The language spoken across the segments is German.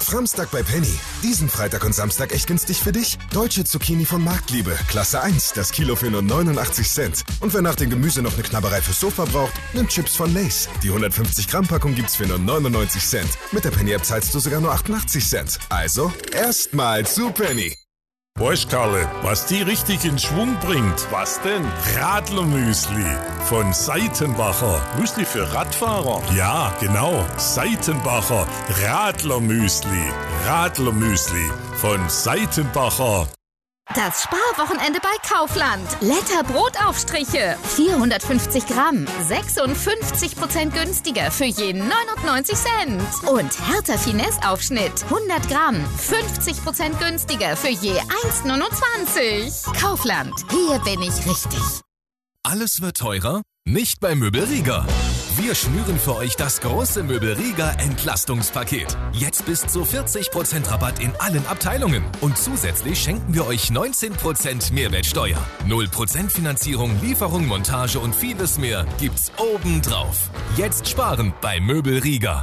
Samstag bei Penny. Diesen Freitag und Samstag echt günstig für dich. Deutsche Zucchini von Marktliebe, Klasse 1, das Kilo für nur 89 Cent. Und wer nach dem Gemüse noch eine Knabberei fürs Sofa braucht, nimmt Chips von Lay's. Die 150 Gramm Packung gibt's für nur 99 Cent. Mit der Penny-App zahlst du sogar nur 88 Cent. Also, erstmal zu Penny. Weißt, Karle, was die richtig in Schwung bringt? Was denn? Radlermüsli von Seitenbacher. Müsli für Radfahrer? Ja, genau. Seitenbacher Radlermüsli. Radlermüsli von Seitenbacher. Das Sparwochenende bei Kaufland. Letter Brotaufstriche. 450 Gramm. 56% günstiger für je 99 Cent. Und Hertha Finesse Aufschnitt. 100 Gramm. 50% günstiger für je 1,29. Kaufland. Hier bin ich richtig. Alles wird teurer? Nicht bei Möbel Rieger. Wir schnüren für euch das große Möbel Rieger Entlastungspaket. Jetzt bis zu 40% Rabatt in allen Abteilungen. Und zusätzlich schenken wir euch 19% Mehrwertsteuer. 0% Finanzierung, Lieferung, Montage und vieles mehr gibt's obendrauf. Jetzt sparen bei Möbel Rieger.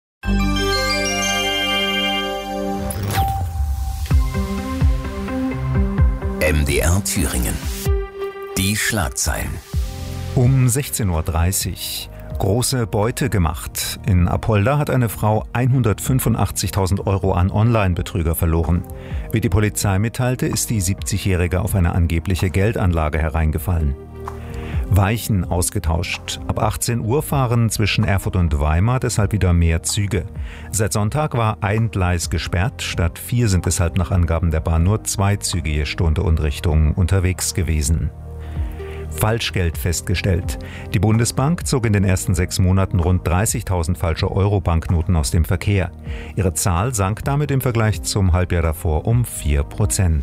MDR Thüringen. Die Schlagzeilen. Um 16:30 Uhr. Große Beute gemacht. In Apolda hat eine Frau 185.000 Euro an Online-Betrüger verloren. Wie die Polizei mitteilte, ist die 70-Jährige auf eine angebliche Geldanlage hereingefallen. Weichen ausgetauscht. Ab 18 Uhr fahren zwischen Erfurt und Weimar deshalb wieder mehr Züge. Seit Sonntag war ein Gleis gesperrt. Statt 4 sind deshalb nach Angaben der Bahn nur 2 Züge je Stunde und Richtung unterwegs gewesen. Falschgeld festgestellt. Die Bundesbank zog in den ersten 6 Monaten rund 30.000 falsche Euro-Banknoten aus dem Verkehr. Ihre Zahl sank damit im Vergleich zum Halbjahr davor um 4%.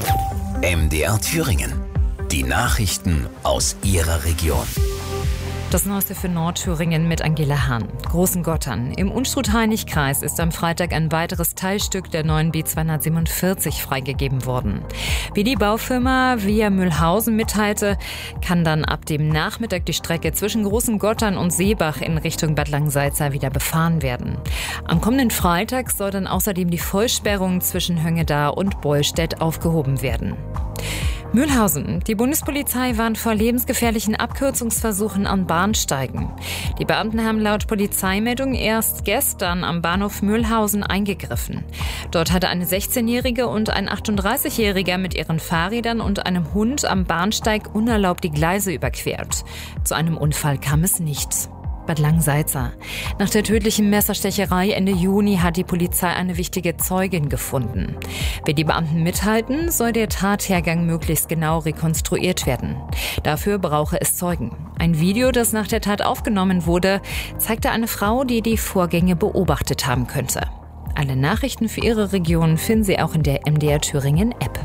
MDR Thüringen. Die Nachrichten aus Ihrer Region. Das Neueste für Nordthüringen mit Angela Hahn. Großengottern. Im Unstrut-Hainich-Kreis ist am Freitag ein weiteres Teilstück der neuen B247 freigegeben worden. Wie die Baufirma Via Mühlhausen mitteilte, kann dann ab dem Nachmittag die Strecke zwischen Großengottern und Seebach in Richtung Bad Langsalza wieder befahren werden. Am kommenden Freitag soll dann außerdem die Vollsperrung zwischen Höngeda und Beulstedt aufgehoben werden. Mühlhausen. Die Bundespolizei warnt vor lebensgefährlichen Abkürzungsversuchen an Bahnsteigen. Die Beamten haben laut Polizeimeldung erst gestern am Bahnhof Mühlhausen eingegriffen. Dort hatte eine 16-Jährige und ein 38-Jähriger mit ihren Fahrrädern und einem Hund am Bahnsteig unerlaubt die Gleise überquert. Zu einem Unfall kam es nicht. Bad Langsalza. Nach der tödlichen Messerstecherei Ende Juni hat die Polizei eine wichtige Zeugin gefunden. Wie die Beamten mithalten, soll der Tathergang möglichst genau rekonstruiert werden. Dafür brauche es Zeugen. Ein Video, das nach der Tat aufgenommen wurde, zeigte eine Frau, die die Vorgänge beobachtet haben könnte. Alle Nachrichten für Ihre Region finden Sie auch in der MDR Thüringen App.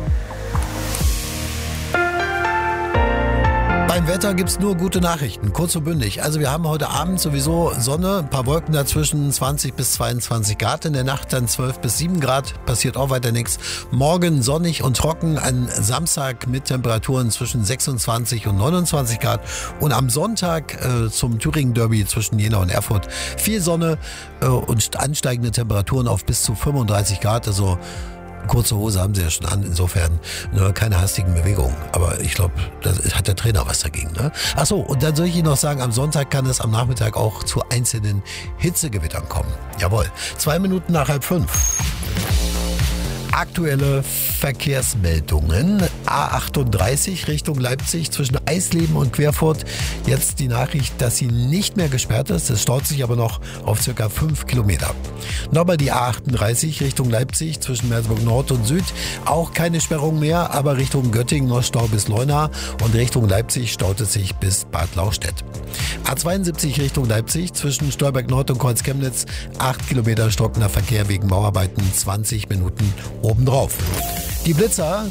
Beim Wetter gibt's nur gute Nachrichten, kurz und bündig. Also wir haben heute Abend sowieso Sonne, ein paar Wolken dazwischen, 20 bis 22 Grad. In der Nacht dann 12 bis 7 Grad, passiert auch weiter nichts. Morgen sonnig und trocken, an Samstag mit Temperaturen zwischen 26 und 29 Grad. Und am Sonntag zum Thüringen-Derby zwischen Jena und Erfurt viel Sonne und ansteigende Temperaturen auf bis zu 35 Grad. Also kurze Hose haben sie ja schon an, insofern keine hastigen Bewegungen. Aber ich glaube, da hat der Trainer was dagegen. Ne? Achso, und dann soll ich Ihnen noch sagen, am Sonntag kann es am Nachmittag auch zu einzelnen Hitzegewittern kommen. Jawohl, 2 Minuten nach 4:30. Aktuelle Verkehrsmeldungen. A38 Richtung Leipzig zwischen Eisleben und Querfurt. Jetzt die Nachricht, dass sie nicht mehr gesperrt ist. Es staut sich aber noch auf ca. 5 Kilometer. Nochmal die A38 Richtung Leipzig zwischen Merseburg Nord und Süd. Auch keine Sperrung mehr, aber Richtung Göttingen noch Stau bis Leuna und Richtung Leipzig staut es sich bis Bad Lauchstädt. A72 Richtung Leipzig zwischen Stolberg Nord und Kreuz-Chemnitz. 8 Kilometer stockender Verkehr wegen Bauarbeiten, 20 Minuten obendrauf. Die Blitzer